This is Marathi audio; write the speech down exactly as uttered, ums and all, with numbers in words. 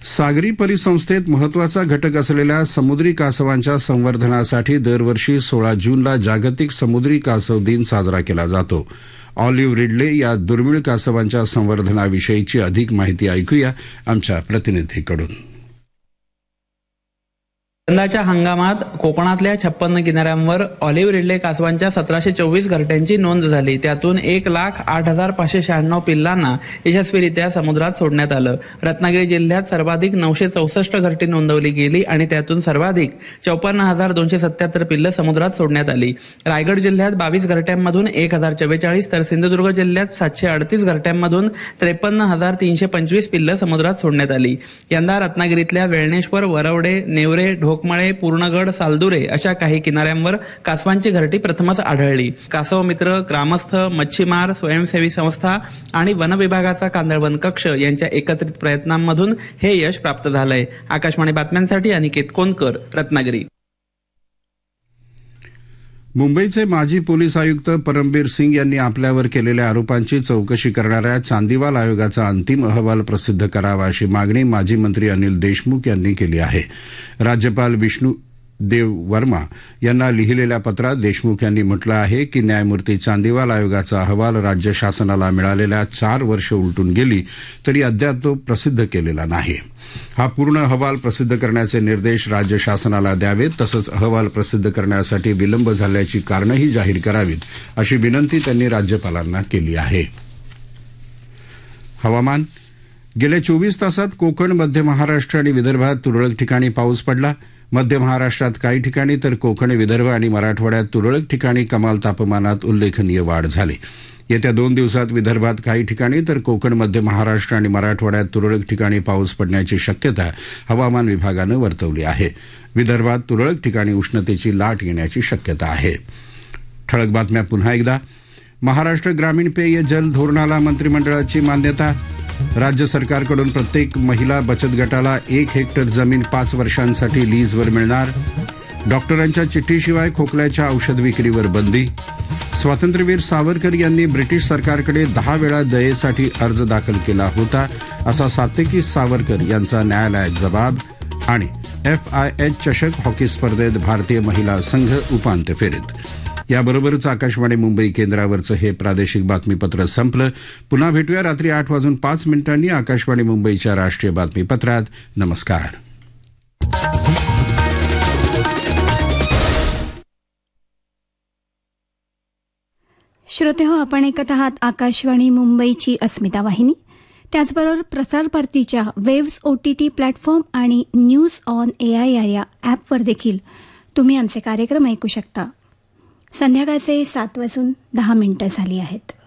सागरी परिसंस्थेत महत्वाचा घटक असलेल्या समुद्री कासवांच्या संवर्धनासाठी दरवर्षी सोळा जूनला जागतिक समुद्री कासव दिन साजरा केला जातो. ऑलिव्ह रिडले या दुर्मिळ कासवांच्या संवर्धनाविषयीची अधिक माहिती ऐकूया आमच्या प्रतिनिधीकडून. यंदाच्या हंगामात कोकणातल्या छप्पन्न किनाऱ्यांवर ऑलिव्ह रिडले कासवांच्या सतराशे चोवीस घरट्यांची नोंद झाली. त्यातून एक लाख आठ हजार पाचशे शहाण्णव पिल्लांना यशस्वीरित्या समुद्रात सोडण्यात आलं. रत्नागिरी जिल्ह्यात सर्वाधिक नऊशे चौसष्ट घरटी नोंदवली गेली आणि त्यातून सर्वाधिक चौपन्न हजार दोनशे सत्याहत्तर पिल्लं समुद्रात सोडण्यात आली. रायगड जिल्ह्यात बावीस घरट्यांमधून एक हजार चव्वेचाळीस तर सिंधुदुर्ग जिल्ह्यात सातशे अडतीस घरट्यांमधून त्रेपन्न हजार तीनशे पंचवीस पिल्लं समुद्रात सोडण्यात आली. यंदा रत्नागिरीतल्या वेळणेश्वर, वरवडे, नेवरे, ढोकमळे, पूर्णगड, सालदुरे अशा काही किनाऱ्यांवर कासवांची घरटी प्रथमच आढळली. कासव मित्र, ग्रामस्थ, मच्छीमार, स्वयंसेवी संस्था आणि वन विभागाचा कांदळवन कक्ष यांच्या एकत्रित प्रयत्नांमधून हे यश प्राप्त झालंय. आकाशवाणी बातम्यांसाठी अनिकेत कोनकर, रत्नागिरी. मुंबईचे माजी पोलीस आयुक्त परमबीर सिंग यांनी आपल्यावर केलेल्या आरोपांची चौकशी करणाऱ्या चांदीवाल आयोगाचा अंतिम अहवाल प्रसिद्ध करावा अशी मागणी माजी मंत्री अनिल देशमुख यांनी केली आहे. राज्यपाल विष्णू देव वर्मा यांना लिहिलेल्या पत्रात देशमुख यांनी म्हटलं आहे की न्यायमूर्ती चांदीवाल आयोगाचा अहवाल राज्य शासनाला मिळालेल्या चार वर्ष उलटून गेली तरी अद्याप तो प्रसिद्ध केलेला नाही. हा पूर्ण अहवाल प्रसिद्ध करण्याचे निर्देश राज्य शासनाला द्यावेत, तसंच अहवाल प्रसिद्ध करण्यासाठी विलंब झाल्याची कारणंही जाहीर करावीत अशी विनंती त्यांनी राज्यपालांना केली आहे. हवामान. गेल्या चोवीस तासात कोकण, मध्य महाराष्ट्र आणि विदर्भात तुरळक ठिकाणी पाऊस पडला. मध्य महाराष्ट्रात काही ठिकाणी तर कोकण, विदर्भ आणि मराठवाड्यात तुरळक ठिकाणी कमाल तापमानात उल्लेखनीय वाढ झाली. येत्या दोन दिवसात विदर्भात काही ठिकाणी तर कोकण, मध्य महाराष्ट्र आणि मराठवाड्यात तुरळक ठिकाणी पाऊस पडण्याची शक्यता हवामान विभागानं वर्तवली आहे. विदर्भात तुरळक ठिकाणी उष्णतेची लाट येण्याची शक्यता आहे. ठळक बातम्या पुन्हा एकदा. महाराष्ट्र ग्रामीण पेय जल धोरणाला मंत्रिमंडळाची मान्यता. राज्य सरकारकडून प्रत्येक महिला बचत गटाला एक हेक्टर जमीन पाच वर्षांसाठी लीजवर मिळणार. डॉक्टरांच्या चिठ्ठीशिवाय खोकल्याच्या औषध विक्रीवर बंदी. स्वातंत्र्यवीर सावरकर यांनी ब्रिटिश सरकारकडे दहा वेळा दयेसाठी अर्ज दाखल केला होता असा सात्यकी सावरकर यांचा न्यायालयात जबाब. आणि एफ आय एच चषक हॉकी स्पर्धेत भारतीय महिला संघ उपांत्य फेरीत. याबरोबरच आकाशवाणी मुंबई केंद्रावरचं हे प्रादेशिक बातमीपत्र संपलं. पुन्हा भेटूया रात्री आठ वाजून पाच मिनिटांनी आकाशवाणी मुंबईच्या राष्ट्रीय बातमीपत्रात. नमस्कार. श्रोते हो, आपण ऐकत आहात आकाशवाणी मुंबईची अस्मिता वाहिनी. त्याचबरोबर प्रसार भारतीच्या वेव्स ओटीटी प्लॅटफॉर्म आणि न्यूज ऑन एआयआर या ॲपवर देखील तुम्ही आमचे कार्यक्रम ऐकू शकता. संध्याकाळचे सात वाजून दहा मिनिटं झाली आहेत.